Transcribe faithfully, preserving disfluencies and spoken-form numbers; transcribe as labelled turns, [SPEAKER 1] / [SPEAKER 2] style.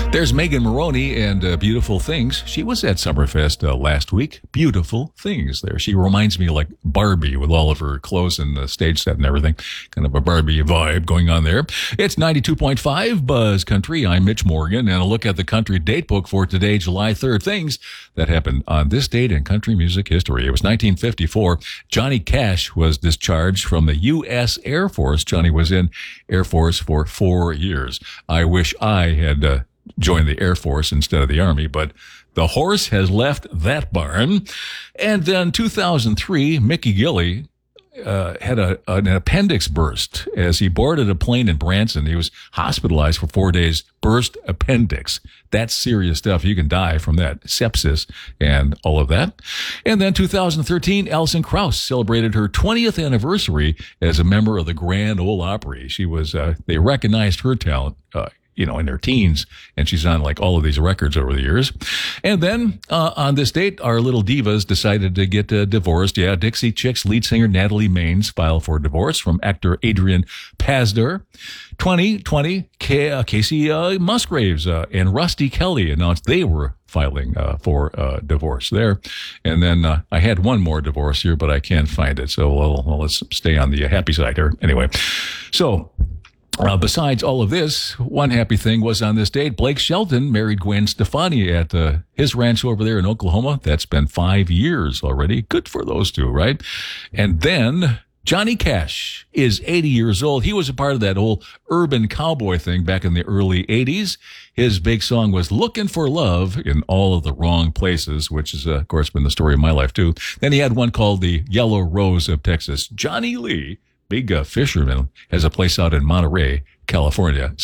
[SPEAKER 1] There's Megan Moroney and uh, Beautiful Things. She was at Summerfest uh, last week. Beautiful Things there. She reminds me of like Barbie with all of her clothes and the stage set and everything. Kind of a Barbie vibe going on there. It's ninety-two point five Buzz Country. I'm Mitch Morgan, and a look at the country date book for today, July third. Things that happened on this date in country music history. It was nineteen fifty-four. Johnny Cash was discharged from the U S Air Force. Johnny was in Air Force for four years. I wish I had uh, joined the Air Force instead of the Army, but the horse has left that barn. And then two thousand three, Mickey Gilley uh, had a, an appendix burst as he boarded a plane in Branson. He was hospitalized for four days. Burst appendix. That's serious stuff. You can die from that. Sepsis and all of that. And then two thousand thirteen, Alison Krauss celebrated her twentieth anniversary as a member of the Grand Ole Opry. She was, uh, they recognized her talent, uh, you know, in their teens, and she's on like all of these records over the years. And then uh, on this date, our little divas decided to get uh, divorced. Yeah, Dixie Chicks lead singer Natalie Maines filed for divorce from actor Adrian Pasdar. twenty twenty, K- uh, Casey uh, Musgraves uh, and Rusty Kelly announced they were filing uh, for uh, divorce there. And then uh, I had one more divorce here, but I can't find it. So well, well, let's stay on the happy side here. Anyway, so Uh, besides all of this, one happy thing was on this date, Blake Shelton married Gwen Stefani at uh, his ranch over there in Oklahoma. That's been five years already. Good for those two, right? And then Johnny Cash is eighty years old. He was a part of that old urban cowboy thing back in the early eighties. His big song was Looking for Love in All of the Wrong Places, which is, uh, of course, been the story of my life, too. Then he had one called The Yellow Rose of Texas. Johnny Lee, big uh, fisherman, has a place out in Monterey, California.